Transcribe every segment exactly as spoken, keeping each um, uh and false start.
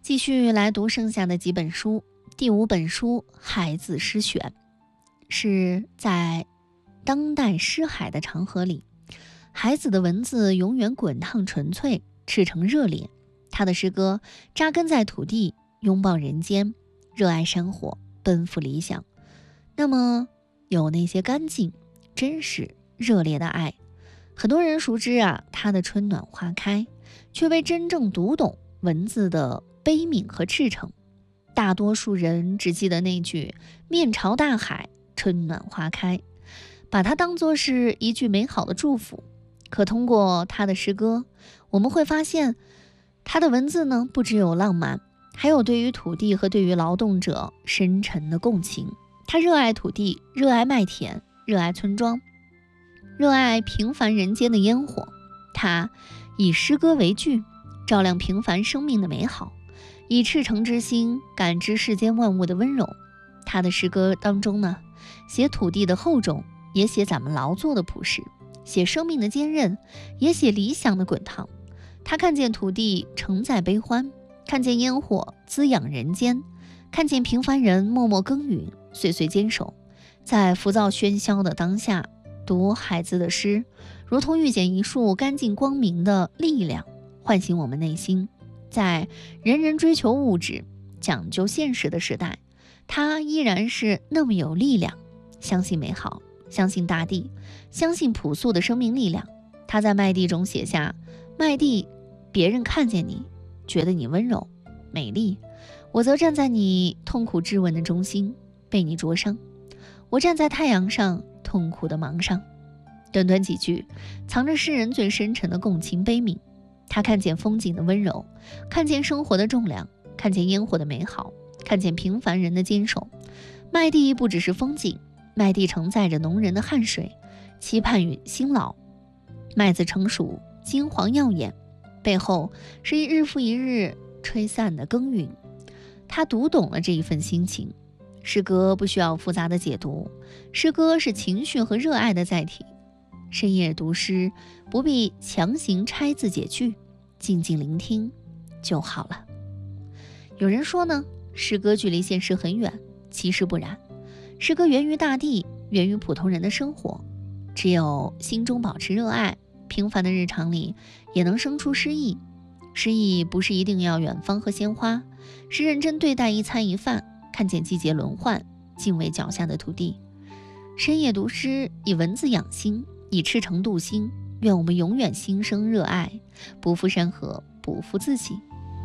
继续来读剩下的几本书。第五本书《孩子诗选》，是在当代诗海的长河里，孩子的文字永远滚烫纯粹，赤诚热烈。他的诗歌扎根在土地，拥抱人间，热爱生活，奔赴理想。那么有那些干净、真实、热烈的爱，很多人熟知啊他的春暖花开，却未真正读懂文字的悲悯和赤诚。大多数人只记得那句面朝大海，春暖花开，把它当作是一句美好的祝福。可通过他的诗歌，我们会发现他的文字呢，不只有浪漫，还有对于土地和对于劳动者深沉的共情。他热爱土地，热爱麦田，热爱村庄，热爱平凡人间的烟火。他以诗歌为具，照亮平凡生命的美好，以赤诚之心感知世间万物的温柔。他的诗歌当中呢，写土地的厚重，也写咱们劳作的朴实，写生命的坚韧，也写理想的滚烫。他看见土地承载悲欢，看见烟火滋养人间，看见平凡人默默耕耘，岁岁坚守。在浮躁喧嚣的当下，读孩子的诗，如同遇见一束干净光明的力量，唤醒我们内心。在人人追求物质、讲究现实的时代，他依然是那么有力量，相信美好，相信大地，相信朴素的生命力量。他在麦地中写下：麦地，别人看见你，觉得你温柔美丽，我则站在你痛苦质问的中心，被你灼伤。我站在太阳上，痛苦的芒上。短短几句，藏着诗人最深沉的共情悲悯。他看见风景的温柔，看见生活的重量，看见烟火的美好，看见平凡人的坚守。麦地不只是风景，麦地承载着农人的汗水、期盼与辛劳。麦子成熟，金黄耀眼，背后是一日复一日吹散的耕耘。他读懂了这一份心情。诗歌不需要复杂的解读，诗歌是情绪和热爱的载体。深夜读诗，不必强行拆字解句，静静聆听就好了。有人说呢，诗歌距离现实很远，其实不然。诗歌源于大地，源于普通人的生活。只有心中保持热爱，平凡的日常里也能生出诗意。诗意不是一定要远方和鲜花，是认真对待一餐一饭，看见季节轮换，敬畏脚下的土地。深夜读诗，以文字养心，以赤诚镀心。愿我们永远心生热爱，不负山河，不负自己。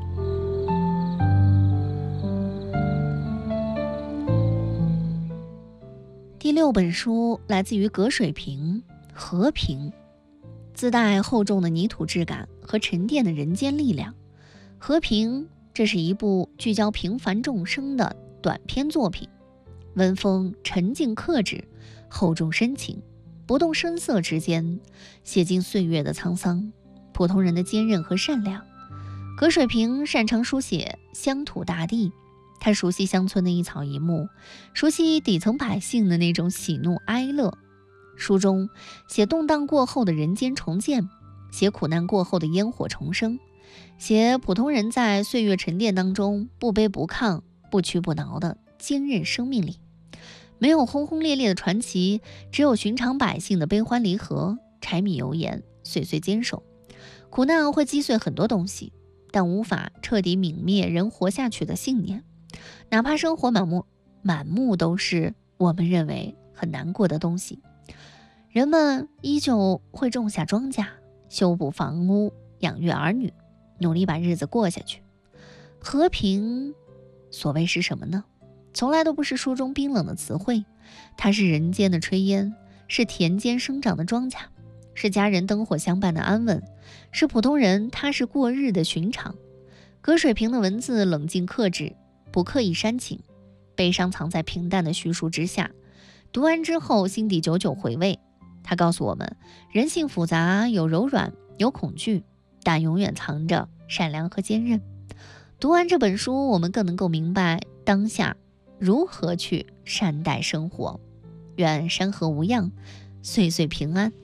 第六本书来自于葛水平，《和平》，自带厚重的泥土质感和沉淀的人间力量。《和平》这是一部聚焦平凡众生的短篇作品，文风沉静克制，厚重深情，不动声色之间写尽岁月的沧桑，普通人的坚韧和善良。葛水平擅长书写乡土大地，他熟悉乡村的一草一木，熟悉底层百姓的那种喜怒哀乐。书中写动荡过后的人间重建，写苦难过后的烟火重生，写普通人在岁月沉淀当中不卑不亢、不屈不挠的坚韧生命力。没有轰轰烈烈的传奇，只有寻常百姓的悲欢离合，柴米油盐，岁岁坚守。苦难会击碎很多东西，但无法彻底泯灭人活下去的信念。哪怕生活满目满目都是我们认为很难过的东西，人们依旧会种下庄稼，修补房屋，养育儿女，努力把日子过下去。和平所谓是什么呢？从来都不是书中冰冷的词汇，它是人间的炊烟，是田间生长的庄稼，是家人灯火相伴的安稳，是普通人踏实过日的寻常。葛水平的文字冷静克制，不刻意煽情，悲伤藏在平淡的叙述之下。读完之后心底久久回味。他告诉我们，人性复杂，有柔软，有恐惧，但永远藏着善良和坚韧。读完这本书，我们更能够明白当下如何去善待生活。愿山河无恙，岁岁平安。